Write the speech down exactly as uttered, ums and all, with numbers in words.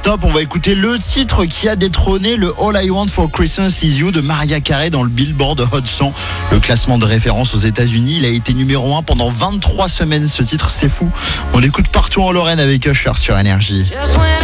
Top, on va écouter le titre qui a détrôné le All I Want for Christmas Is You de Mariah Carey dans le Billboard Hot cent, le classement de référence aux États-Unis. Il a été numéro un pendant vingt-trois semaines. Ce titre, c'est fou. On l'écoute partout en Lorraine avec Usher sur Énergie. Just when